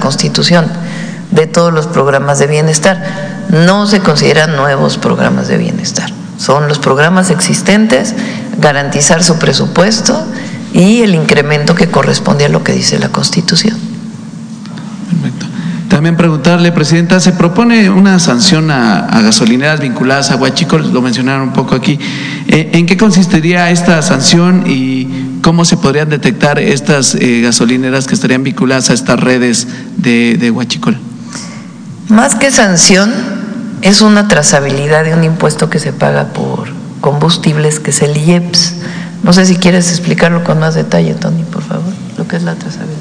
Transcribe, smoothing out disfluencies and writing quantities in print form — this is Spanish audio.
Constitución de todos los programas de bienestar. No se consideran nuevos programas de bienestar, son los programas existentes, garantizar su presupuesto y el incremento que corresponde a lo que dice la Constitución. Perfecto. También preguntarle, Presidenta, se propone una sanción a gasolineras vinculadas a huachicoles, lo mencionaron un poco aquí. ¿En qué consistiría esta sanción y cómo se podrían detectar estas gasolineras que estarían vinculadas a estas redes de huachicol? Más que sanción, es una trazabilidad de un impuesto que se paga por combustibles, que es el IEPS. No sé si quieres explicarlo con más detalle, Tony, por favor, lo que es la trazabilidad.